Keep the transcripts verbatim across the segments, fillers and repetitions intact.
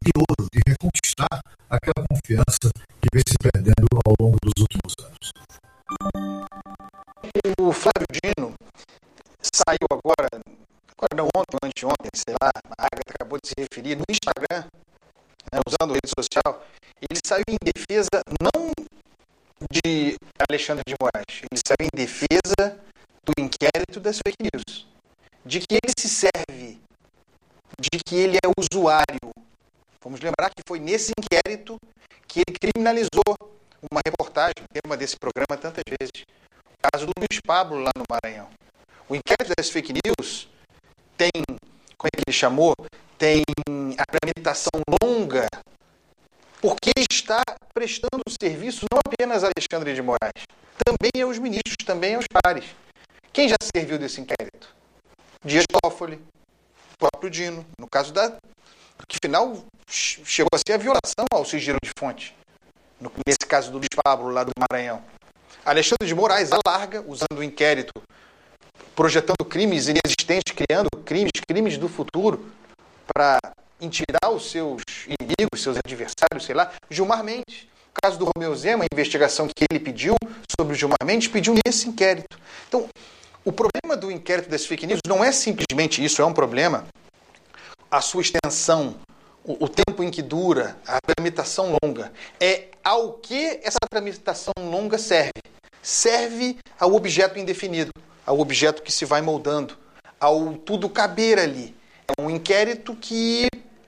de ouro, de reconquistar aquela confiança que vem se perdendo ao longo dos últimos anos. O Flávio Dino saiu agora, agora não ontem, anteontem, sei lá, a Agatha acabou de se referir, no Instagram, né, usando a rede social, ele saiu em defesa não de Alexandre de Moraes, ele saiu em defesa do inquérito das fake news, de que ele se serve, de que ele é usuário. Vamos lembrar que foi nesse inquérito que ele criminalizou uma reportagem, tema desse programa tantas vezes, o caso do Luiz Pablo lá no Maranhão. O inquérito das fake news tem, como é que ele chamou? Tem a tramitação longa, porque está prestando serviço não apenas a Alexandre de Moraes, também aos ministros, também aos pares. Quem já serviu desse inquérito? Dias Toffoli, o próprio Dino, no caso da... que afinal chegou a ser a violação ao sigilo de fonte, no, nesse caso do Luiz Pablo, lá do Maranhão. Alexandre de Moraes alarga, usando o inquérito, projetando crimes inexistentes, criando crimes, crimes do futuro, para intimidar os seus inimigos, seus adversários, sei lá. Gilmar Mendes, o caso do Romeu Zema, a investigação que ele pediu sobre o Gilmar Mendes, pediu nesse inquérito. Então, o problema do inquérito das fake news não é simplesmente isso, é um problema, a sua extensão, o, o tempo em que dura, a tramitação longa. É ao que essa tramitação longa serve. Serve ao objeto indefinido, ao objeto que se vai moldando, ao tudo caber ali. É um inquérito que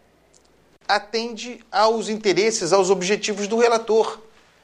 atende aos interesses, aos objetivos do relator.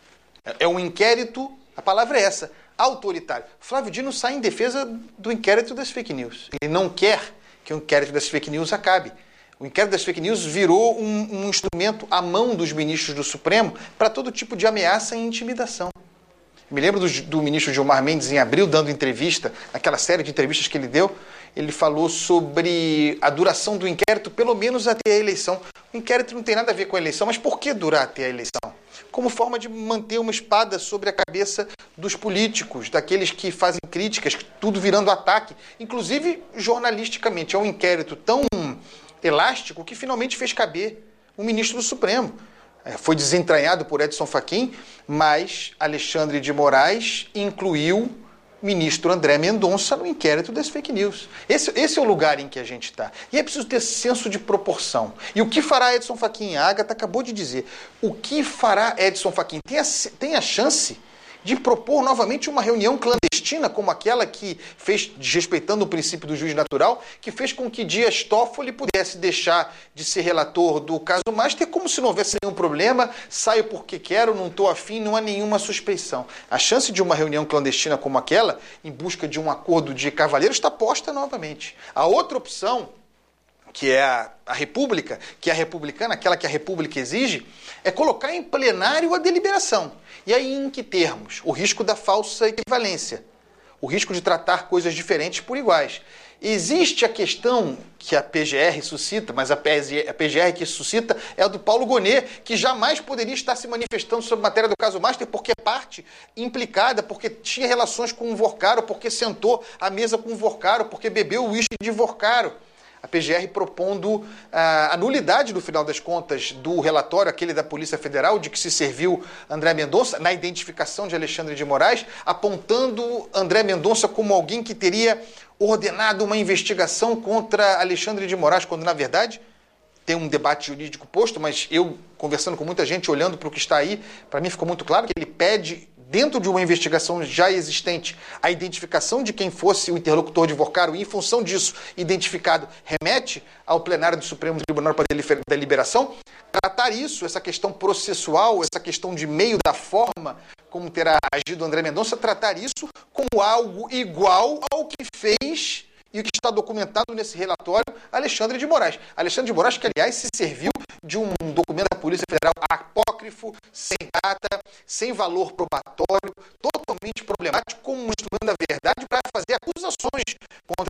É um inquérito, a palavra é essa, autoritário. Flávio Dino sai em defesa do inquérito das fake news. Ele não quer que o inquérito das fake news acabe. O inquérito das fake news virou um, um instrumento à mão dos ministros do Supremo para todo tipo de ameaça e intimidação. Me lembro do, do ministro Gilmar Mendes, em abril, dando entrevista, aquela série de entrevistas que ele deu, ele falou sobre a duração do inquérito, pelo menos até a eleição. O inquérito não tem nada a ver com a eleição, mas por que durar até a eleição? Como forma de manter uma espada sobre a cabeça dos políticos, daqueles que fazem críticas, tudo virando ataque, inclusive jornalisticamente. É um inquérito tão elástico que finalmente fez caber o ministro do Supremo. Foi desentranhado por Edson Fachin, mas Alexandre de Moraes incluiu o ministro André Mendonça no inquérito das fake news. Esse, esse é o lugar em que a gente está. E é preciso ter senso de proporção. E o que fará Edson Fachin? A Agatha acabou de dizer. O que fará Edson Fachin? Tem a, tem a chance de propor novamente uma reunião clandestina como aquela que fez, desrespeitando o princípio do juiz natural, que fez com que Dias Toffoli pudesse deixar de ser relator do caso Master como se não houvesse nenhum problema, saio porque quero, não estou afim, não há nenhuma suspeição. A chance de uma reunião clandestina como aquela, em busca de um acordo de cavalheiros, está posta novamente. A outra opção, que é a, a República, que é a republicana, aquela que a República exige, é colocar em plenário a deliberação. E aí em que termos? O risco da falsa equivalência, o risco de tratar coisas diferentes por iguais. Existe a questão que a P G R suscita, mas a P G R que suscita é a do Paulo Gonet, que jamais poderia estar se manifestando sobre a matéria do caso Master, porque é parte implicada, porque tinha relações com o Vorcaro, porque sentou à mesa com o Vorcaro, porque bebeu o uísque de Vorcaro. A P G R propondo a nulidade, no final das contas, do relatório, aquele da Polícia Federal, de que se serviu André Mendonça, na identificação de Alexandre de Moraes, apontando André Mendonça como alguém que teria ordenado uma investigação contra Alexandre de Moraes, quando, na verdade, tem um debate jurídico posto, mas eu, conversando com muita gente, olhando para o que está aí, para mim ficou muito claro que ele pede, dentro de uma investigação já existente, a identificação de quem fosse o interlocutor de Vorcaro, e em função disso, identificado, remete ao plenário do Supremo Tribunal para a Deliberação, tratar isso, essa questão processual, essa questão de meio da forma, como terá agido André Mendonça, tratar isso como algo igual ao que fez e o que está documentado nesse relatório, Alexandre de Moraes. Alexandre de Moraes, que, aliás, se serviu de um documento da Polícia Federal apócrifo, sem data, sem valor probatório, totalmente problemático, como um instrumento da verdade para fazer acusações contra